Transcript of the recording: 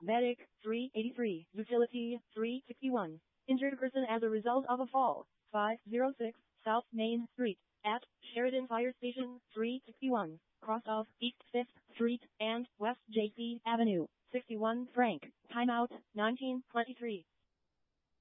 Medic, 383. Utility, 361. Injured person as a result of a fall, 506 South Main Street, at Sheridan Fire Station, 361. Cross of East 5th Street and West JC Avenue, 61 Frank. Timeout, 1923.